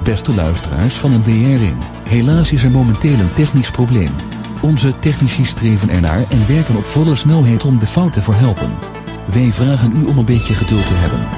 Beste luisteraars van een WR-ring, helaas is er momenteel een technisch probleem. Onze technici streven ernaar en werken op volle snelheid om de fout te verhelpen. Wij vragen u om een beetje geduld te hebben.